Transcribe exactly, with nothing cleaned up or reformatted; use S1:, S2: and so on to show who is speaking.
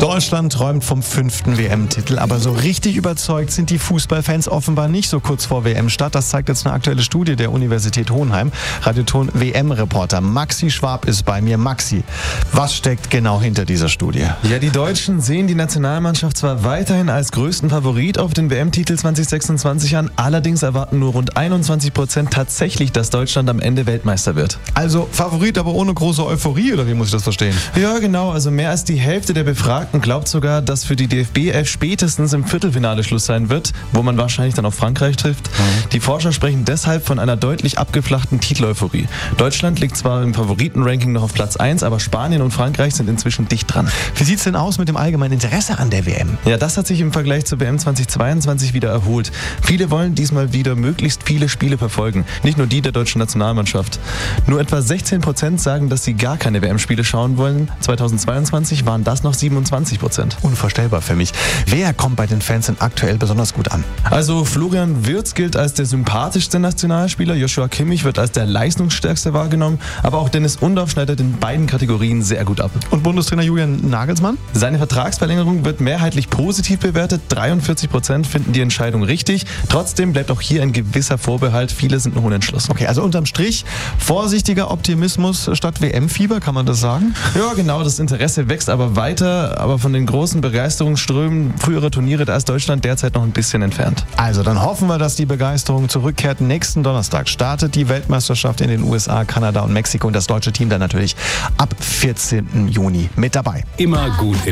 S1: Deutschland träumt vom fünften W M-Titel, aber so richtig überzeugt sind die Fußballfans offenbar nicht so kurz vor W M-Start. Das zeigt jetzt eine aktuelle Studie der Universität Hohenheim. Radioton-W M-Reporter Maxi Schwab ist bei mir. Maxi, was steckt genau hinter dieser Studie?
S2: Ja, die Deutschen sehen die Nationalmannschaft zwar weiterhin als größten Favorit auf den W M-Titel zwanzig sechsundzwanzig an, allerdings erwarten nur rund einundzwanzig Prozent tatsächlich, dass Deutschland am Ende Weltmeister wird.
S1: Also Favorit, aber ohne große Euphorie, oder wie muss ich das verstehen?
S2: Ja, genau. Also mehr als die Hälfte der Befragten glaubt sogar, dass für die D F B elf spätestens im Viertelfinale Schluss sein wird, wo man wahrscheinlich dann auf Frankreich trifft. Mhm. Die Forscher sprechen deshalb von einer deutlich abgeflachten Titeleuphorie. Deutschland liegt zwar im Favoritenranking noch auf Platz eins, aber Spanien und Frankreich sind inzwischen dicht dran.
S1: Wie sieht es denn aus mit dem allgemeinen Interesse an der W M?
S2: Ja, das hat sich im Vergleich zur W M zwanzig zweiundzwanzig wieder erholt. Viele wollen diesmal wieder möglichst viele Spiele verfolgen, nicht nur die der deutschen Nationalmannschaft. Nur etwa sechzehn Prozent sagen, dass sie gar keine W M-Spiele schauen wollen. zweitausendzweiundzwanzig waren das noch siebenundzwanzig Prozent.
S1: Unvorstellbar für mich. Wer kommt bei den Fans denn aktuell besonders gut an?
S2: Also Florian Wirtz gilt als der sympathischste Nationalspieler, Joshua Kimmich wird als der leistungsstärkste wahrgenommen, aber auch Dennis Undorf schneidet in beiden Kategorien sehr gut ab.
S1: Und Bundestrainer Julian Nagelsmann?
S2: Seine Vertragsverlängerung wird mehrheitlich positiv bewertet. dreiundvierzig Prozent finden die Entscheidung richtig. Trotzdem bleibt auch hier ein gewisser Vorbehalt. Viele sind noch unentschlossen.
S1: Okay, also unterm Strich vorsichtiger Optimismus statt W M-Fieber, kann man das sagen?
S2: Ja, genau. Das Interesse wächst aber weiter. Aber von den großen Begeisterungsströmen früherer Turniere, da ist Deutschland derzeit noch ein bisschen entfernt.
S1: Also dann hoffen wir, dass die Begeisterung zurückkehrt. Nächsten Donnerstag startet die Weltmeisterschaft in den U S A, Kanada und Mexiko und das deutsche Team dann natürlich ab vierzehnten Juni mit dabei.
S3: Immer gut